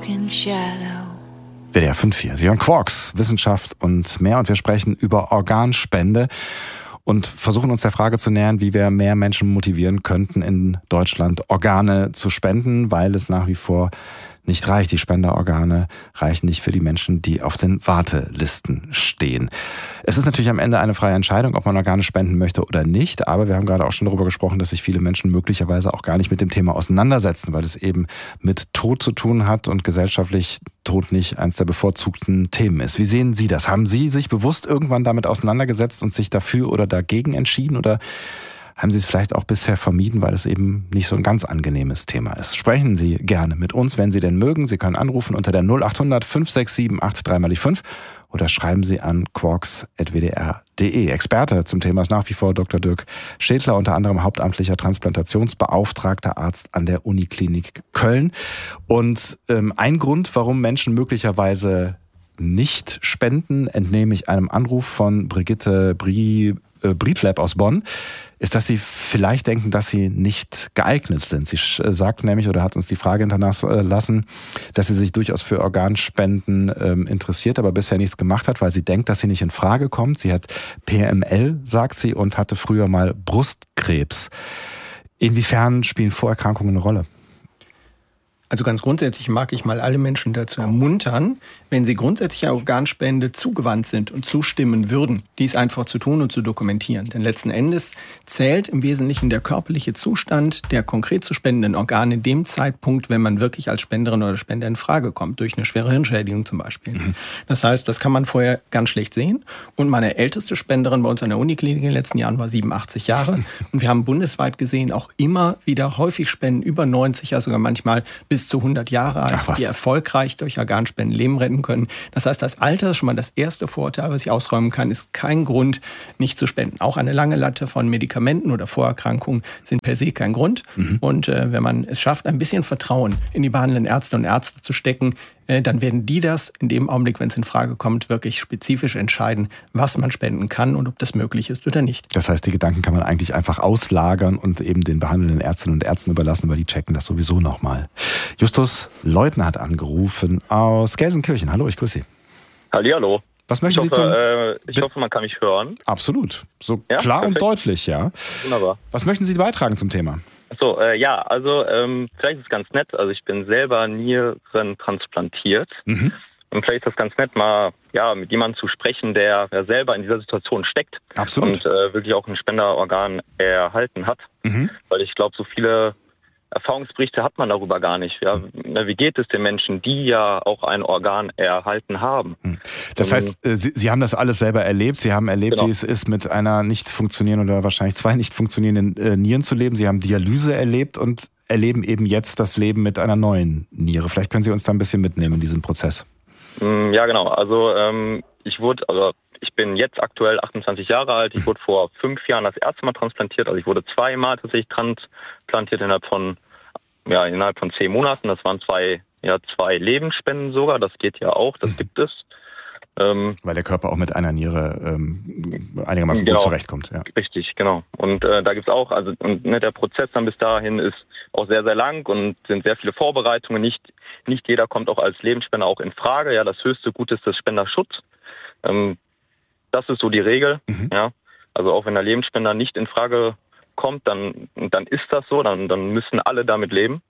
WDR 5.4. Sie hören Quarks, Wissenschaft und mehr. Und wir sprechen über Organspende und versuchen uns der Frage zu nähern, wie wir mehr Menschen motivieren könnten, in Deutschland Organe zu spenden, weil es nach wie vor nicht reicht. Die Spenderorgane reichen nicht für die Menschen, die auf den Wartelisten stehen. Es ist natürlich am Ende eine freie Entscheidung, ob man Organe spenden möchte oder nicht. Aber wir haben gerade auch schon darüber gesprochen, dass sich viele Menschen möglicherweise auch gar nicht mit dem Thema auseinandersetzen, weil es eben mit Tod zu tun hat und gesellschaftlich Tod nicht eines der bevorzugten Themen ist. Wie sehen Sie das? Haben Sie sich bewusst irgendwann damit auseinandergesetzt und sich dafür oder dagegen entschieden? Oder haben Sie es vielleicht auch bisher vermieden, weil es eben nicht so ein ganz angenehmes Thema ist? Sprechen Sie gerne mit uns, wenn Sie denn mögen. Sie können anrufen unter der 0800 567 8335 oder schreiben Sie an quarks@wdr.de. Experte zum Thema ist nach wie vor Dr. Dirk Schädler, unter anderem hauptamtlicher Transplantationsbeauftragter Arzt an der Uniklinik Köln. Und ein Grund, warum Menschen möglicherweise nicht spenden, entnehme ich einem Anruf von Brigitte Briedlepp aus Bonn, ist, dass sie vielleicht denken, dass sie nicht geeignet sind. Sie sagt nämlich oder hat uns die Frage hinterlassen, dass sie sich durchaus für Organspenden interessiert, aber bisher nichts gemacht hat, weil sie denkt, dass sie nicht in Frage kommt. Sie hat PML, sagt sie, und hatte früher mal Brustkrebs. Inwiefern spielen Vorerkrankungen eine Rolle? Also ganz grundsätzlich mag ich mal alle Menschen dazu ermuntern, wenn sie grundsätzlich der Organspende zugewandt sind und zustimmen würden, dies einfach zu tun und zu dokumentieren. Denn letzten Endes zählt im Wesentlichen der körperliche Zustand der konkret zu spendenden Organe in dem Zeitpunkt, wenn man wirklich als Spenderin oder Spender in Frage kommt, durch eine schwere Hirnschädigung zum Beispiel. Das heißt, das kann man vorher ganz schlecht sehen. Und meine älteste Spenderin bei uns an der Uniklinik in den letzten Jahren war 87 Jahre. Und wir haben bundesweit gesehen auch immer wieder häufig Spenden, über 90, ja sogar manchmal bis zu 100 Jahre alt, die erfolgreich durch Organspenden Leben retten können. Das heißt, das Alter ist schon mal das erste Vorteil, was ich ausräumen kann, ist kein Grund, nicht zu spenden. Auch eine lange Latte von Medikamenten oder Vorerkrankungen sind per se kein Grund. Und wenn man es schafft, ein bisschen Vertrauen in die behandelnden Ärzte und Ärzte zu stecken, dann werden die das in dem Augenblick, wenn es in Frage kommt, wirklich spezifisch entscheiden, was man spenden kann und ob das möglich ist oder nicht. Das heißt, die Gedanken kann man eigentlich einfach auslagern und eben den behandelnden Ärztinnen und Ärzten überlassen, weil die checken das sowieso nochmal. Justus Leutner hat angerufen aus Gelsenkirchen. Hallo, ich grüße Sie. Hallihallo. Was möchten Sie ich hoffe, man kann mich hören. Absolut. So ja, klar perfekt. Und deutlich, ja. Wunderbar. Was möchten Sie beitragen zum Thema? Achso, vielleicht ist es ganz nett. Also ich bin selber Nieren transplantiert. Und vielleicht ist das ganz nett, mal mit jemandem zu sprechen, der selber in dieser Situation steckt. Absolut. Und wirklich auch ein Spenderorgan erhalten hat. Weil ich glaube, so viele Erfahrungsberichte hat man darüber gar nicht. Ja, wie geht es den Menschen, die ja auch ein Organ erhalten haben? Das heißt, Sie haben das alles selber erlebt. Sie haben erlebt, genau. Wie es ist, mit einer nicht funktionierenden oder wahrscheinlich zwei nicht funktionierenden Nieren zu leben. Sie haben Dialyse erlebt und erleben eben jetzt das Leben mit einer neuen Niere. Vielleicht können Sie uns da ein bisschen mitnehmen in diesem Prozess. Ja, genau. Also ich bin jetzt aktuell 28 Jahre alt. Ich wurde vor 5 Jahren das erste Mal transplantiert. Also ich wurde 2-mal tatsächlich transplantiert innerhalb von 10 Monaten. Das waren 2 Lebensspenden sogar. Das geht ja auch, das gibt es. Weil der Körper auch mit einer Niere einigermaßen gut zurechtkommt. Ja. Richtig, genau. Und da gibt's auch, der Prozess dann bis dahin ist auch sehr, sehr lang und sind sehr viele Vorbereitungen. Nicht jeder kommt auch als Lebensspender auch in Frage. Ja, das höchste Gut ist das Spenderschutz. Das ist so die Regel. Ja. Also auch wenn der Lebensspender nicht in Frage kommt, dann ist das so, dann müssen alle damit leben.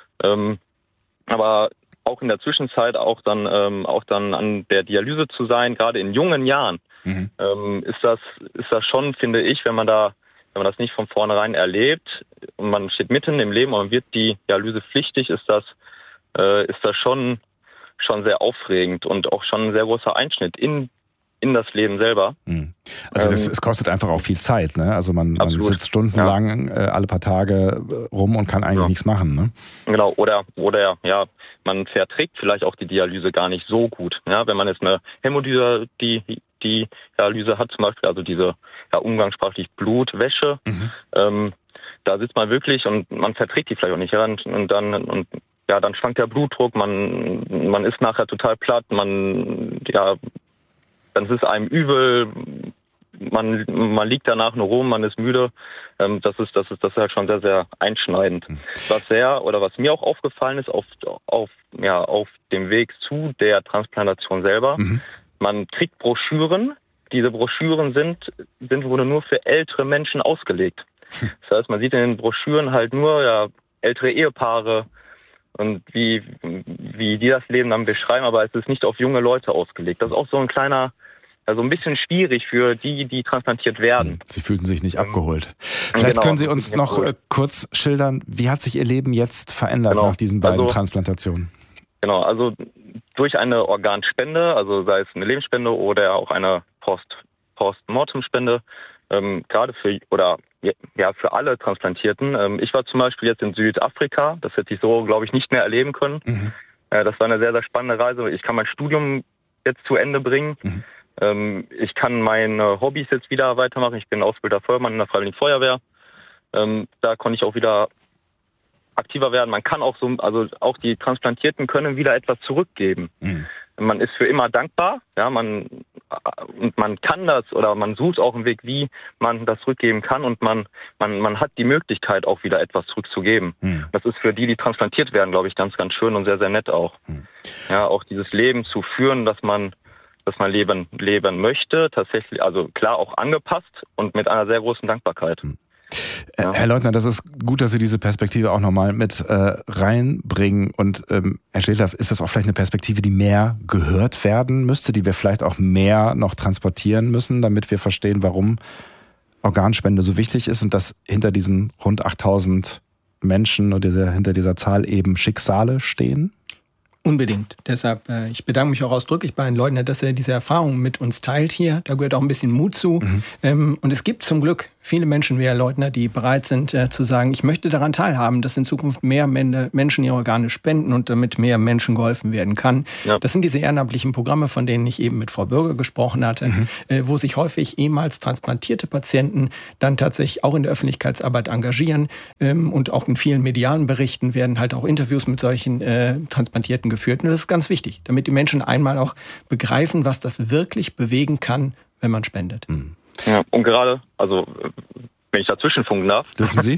Aber auch in der Zwischenzeit auch dann an der Dialyse zu sein, gerade in jungen Jahren, ist das schon, finde ich, wenn man das nicht von vornherein erlebt und man steht mitten im Leben und man wird die Dialyse pflichtig, ist das schon sehr aufregend und auch schon ein sehr großer Einschnitt in das Leben selber. Also es kostet einfach auch viel Zeit, ne? Also man sitzt stundenlang alle paar Tage rum und kann eigentlich nichts machen, ne? Genau, oder man verträgt vielleicht auch die Dialyse gar nicht so gut. Ja? Wenn man jetzt eine Hämodialyse hat zum Beispiel, also diese umgangssprachlich Blutwäsche, da sitzt man wirklich und man verträgt die vielleicht auch nicht. Ja? Und dann schwankt der Blutdruck, man ist nachher total platt, dann ist es einem übel, man liegt danach nur rum, man ist müde. Das ist halt schon sehr, sehr einschneidend. Was mir auch aufgefallen ist auf dem Weg zu der Transplantation selber, man kriegt Broschüren. Diese Broschüren sind wohl nur für ältere Menschen ausgelegt. Das heißt, man sieht in den Broschüren halt nur ältere Ehepaare und wie die das Leben dann beschreiben, aber es ist nicht auf junge Leute ausgelegt. Das ist auch so ein kleiner, also ein bisschen schwierig für die transplantiert werden. Sie fühlten sich nicht abgeholt. Vielleicht können Sie uns noch kurz schildern, wie hat sich Ihr Leben jetzt verändert nach diesen beiden Transplantationen? Genau, also durch eine Organspende, also sei es eine Lebensspende oder auch eine Postmortemspende, gerade für alle Transplantierten. Ich war zum Beispiel jetzt in Südafrika, das hätte ich so, glaube ich, nicht mehr erleben können. Das war eine sehr, sehr spannende Reise. Ich kann mein Studium jetzt zu Ende bringen. Ich kann meine Hobbys jetzt wieder weitermachen. Ich bin Ausbilder Feuerwehrmann in der Freiwilligen Feuerwehr. Da konnte ich auch wieder aktiver werden. Man kann auch auch die Transplantierten können wieder etwas zurückgeben. Man ist für immer dankbar, man kann das oder man sucht auch einen Weg, wie man das zurückgeben kann und man hat die Möglichkeit auch wieder etwas zurückzugeben. Das ist für die transplantiert werden, glaube ich, ganz, ganz schön und sehr, sehr nett auch. Ja, auch dieses Leben zu führen, dass man leben möchte, tatsächlich, also klar auch angepasst und mit einer sehr großen Dankbarkeit. Ja. Herr Leutner, das ist gut, dass Sie diese Perspektive auch nochmal mit reinbringen. Und Herr Schlädler, ist das auch vielleicht eine Perspektive, die mehr gehört werden müsste, die wir vielleicht auch mehr noch transportieren müssen, damit wir verstehen, warum Organspende so wichtig ist und dass hinter diesen rund 8000 Menschen und hinter dieser Zahl eben Schicksale stehen? Unbedingt. Deshalb, ich bedanke mich auch ausdrücklich bei Herrn Leutner, dass er diese Erfahrung mit uns teilt hier. Da gehört auch ein bisschen Mut zu. Und es gibt zum Glück viele Menschen wie Herr Leutner, die bereit sind zu sagen, ich möchte daran teilhaben, dass in Zukunft mehr Menschen ihre Organe spenden und damit mehr Menschen geholfen werden kann. Ja. Das sind diese ehrenamtlichen Programme, von denen ich eben mit Frau Bürger gesprochen hatte, wo sich häufig ehemals transplantierte Patienten dann tatsächlich auch in der Öffentlichkeitsarbeit engagieren. Und auch in vielen medialen Berichten werden halt auch Interviews mit solchen Transplantierten geführt. Und das ist ganz wichtig, damit die Menschen einmal auch begreifen, was das wirklich bewegen kann, wenn man spendet. Ja, und gerade, also wenn ich dazwischen funken darf. Dürfen Sie?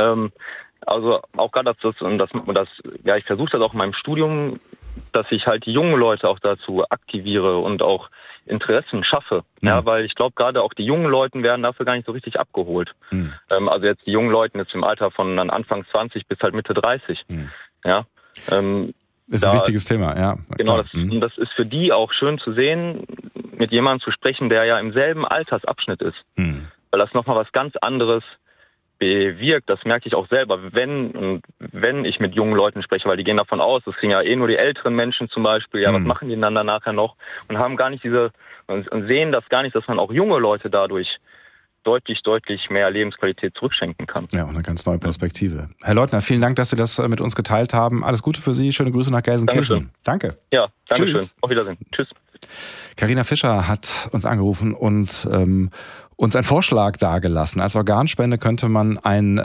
Also auch gerade ich versuche das auch in meinem Studium, dass ich halt die jungen Leute auch dazu aktiviere und auch Interessen schaffe. Ja, weil ich glaube, gerade auch die jungen Leute werden dafür gar nicht so richtig abgeholt. Also jetzt die jungen Leute jetzt im Alter von dann Anfang 20 bis halt Mitte 30. Ja. Ist ein wichtiges Thema, ja. Genau, das ist für die auch schön zu sehen, mit jemandem zu sprechen, der ja im selben Altersabschnitt ist. Weil das nochmal was ganz anderes bewirkt. Das merke ich auch selber, wenn ich mit jungen Leuten spreche, weil die gehen davon aus, das kriegen ja nur die älteren Menschen zum Beispiel, was machen die dann nachher noch? Und haben gar nicht und sehen das gar nicht, dass man auch junge Leute dadurch deutlich mehr Lebensqualität zurückschenken kann. Ja, und eine ganz neue Perspektive. Herr Leutner, vielen Dank, dass Sie das mit uns geteilt haben. Alles Gute für Sie. Schöne Grüße nach Gelsenkirchen. Danke. Ja, danke schön. Auf Wiedersehen. Tschüss. Carina Fischer hat uns angerufen und uns einen Vorschlag dargelassen. Als Organspender könnte man einen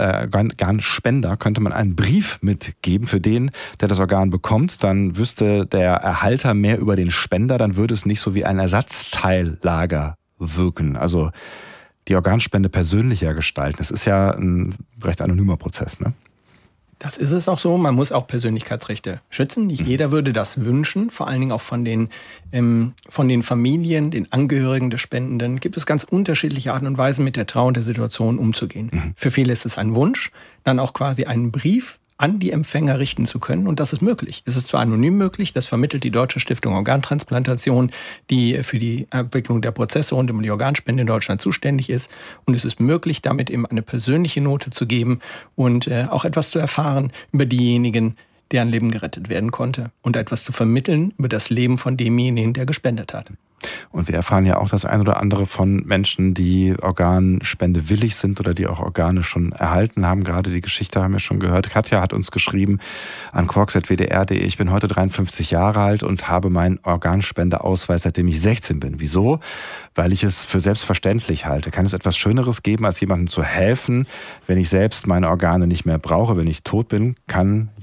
Brief mitgeben für den, der das Organ bekommt. Dann wüsste der Erhalter mehr über den Spender. Dann würde es nicht so wie ein Ersatzteillager wirken. Also die Organspende persönlicher gestalten. Das ist ja ein recht anonymer Prozess, ne? Das ist es auch so. Man muss auch Persönlichkeitsrechte schützen. Nicht jeder würde das wünschen. Vor allen Dingen auch von den Familien, den Angehörigen des Spendenden gibt es ganz unterschiedliche Arten und Weisen, mit der Trauer und der Situation umzugehen. Für viele ist es ein Wunsch, dann auch quasi einen Brief an die Empfänger richten zu können. Und das ist möglich. Es ist zwar anonym möglich, das vermittelt die Deutsche Stiftung Organtransplantation, die für die Abwicklung der Prozesse rund um die Organspende in Deutschland zuständig ist. Und es ist möglich, damit eben eine persönliche Note zu geben und auch etwas zu erfahren über diejenigen, deren Leben gerettet werden konnte. Und etwas zu vermitteln über das Leben von demjenigen, der gespendet hat. Und wir erfahren ja auch das ein oder andere von Menschen, die organspendewillig sind oder die auch Organe schon erhalten haben. Gerade die Geschichte haben wir schon gehört. Katja hat uns geschrieben an quarks@wdr.de: Ich bin heute 53 Jahre alt und habe meinen Organspendeausweis, seitdem ich 16 bin. Wieso? Weil ich es für selbstverständlich halte. Kann es etwas Schöneres geben, als jemandem zu helfen, wenn ich selbst meine Organe nicht mehr brauche? Wenn ich tot bin, kann jemand anderes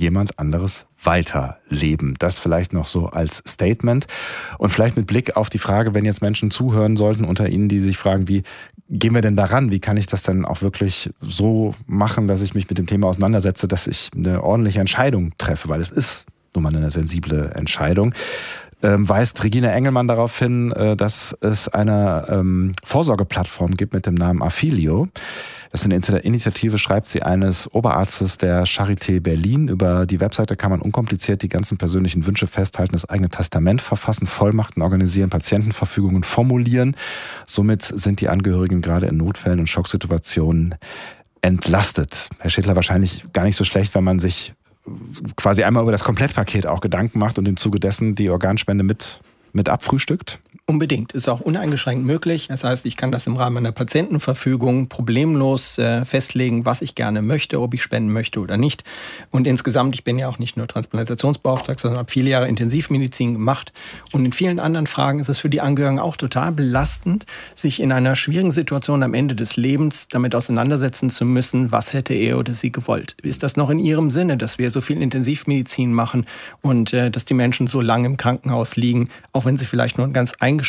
anderes weiterleben. Das vielleicht noch so als Statement. Und vielleicht mit Blick auf die Frage, wenn jetzt Menschen zuhören sollten unter Ihnen, die sich fragen, wie gehen wir denn daran? Wie kann ich das denn auch wirklich so machen, dass ich mich mit dem Thema auseinandersetze, dass ich eine ordentliche Entscheidung treffe? Weil es ist nun mal eine sensible Entscheidung. Weist Regina Engelmann darauf hin, dass es eine Vorsorgeplattform gibt mit dem Namen Affilio. Das ist eine Initiative, schreibt sie, eines Oberarztes der Charité Berlin. Über die Webseite kann man unkompliziert die ganzen persönlichen Wünsche festhalten, das eigene Testament verfassen, Vollmachten organisieren, Patientenverfügungen formulieren. Somit sind die Angehörigen gerade in Notfällen und Schocksituationen entlastet. Herr Schädler, wahrscheinlich gar nicht so schlecht, wenn man sich quasi einmal über das Komplettpaket auch Gedanken macht und im Zuge dessen die Organspende mit abfrühstückt? Unbedingt. Ist auch uneingeschränkt möglich. Das heißt, ich kann das im Rahmen einer Patientenverfügung problemlos festlegen, was ich gerne möchte, ob ich spenden möchte oder nicht. Und insgesamt, ich bin ja auch nicht nur Transplantationsbeauftragter, sondern habe viele Jahre Intensivmedizin gemacht. Und in vielen anderen Fragen ist es für die Angehörigen auch total belastend, sich in einer schwierigen Situation am Ende des Lebens damit auseinandersetzen zu müssen, was hätte er oder sie gewollt. Ist das noch in ihrem Sinne, dass wir so viel Intensivmedizin machen und dass die Menschen so lange im Krankenhaus liegen, auch wenn sie vielleicht nur ein ganz eingeschränkte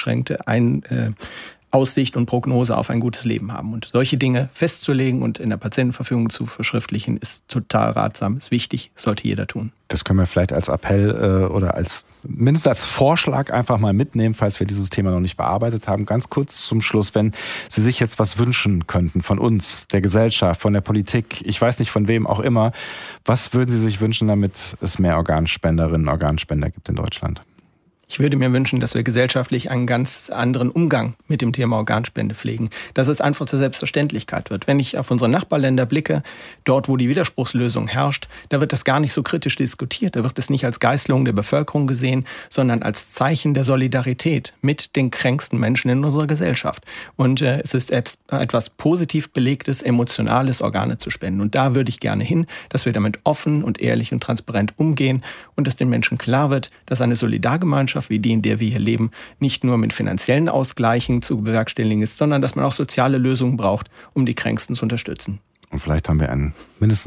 Aussicht und Prognose auf ein gutes Leben haben. Und solche Dinge festzulegen und in der Patientenverfügung zu verschriftlichen, ist total ratsam, ist wichtig, sollte jeder tun. Das können wir vielleicht als Appell oder mindestens als Vorschlag einfach mal mitnehmen, falls wir dieses Thema noch nicht bearbeitet haben. Ganz kurz zum Schluss, wenn Sie sich jetzt was wünschen könnten von uns, der Gesellschaft, von der Politik, ich weiß nicht von wem auch immer, was würden Sie sich wünschen, damit es mehr Organspenderinnen und Organspender gibt in Deutschland? Ich würde mir wünschen, dass wir gesellschaftlich einen ganz anderen Umgang mit dem Thema Organspende pflegen. Dass es einfach zur Selbstverständlichkeit wird. Wenn ich auf unsere Nachbarländer blicke, dort, wo die Widerspruchslösung herrscht, da wird das gar nicht so kritisch diskutiert. Da wird es nicht als Geißelung der Bevölkerung gesehen, sondern als Zeichen der Solidarität mit den kränksten Menschen in unserer Gesellschaft. Und es ist etwas positiv belegtes, emotionales, Organe zu spenden. Und da würde ich gerne hin, dass wir damit offen und ehrlich und transparent umgehen und dass den Menschen klar wird, dass eine Solidargemeinschaft wie die, in der wir hier leben, nicht nur mit finanziellen Ausgleichen zu bewerkstelligen ist, sondern dass man auch soziale Lösungen braucht, um die Kränksten zu unterstützen. Und vielleicht haben wir mindestens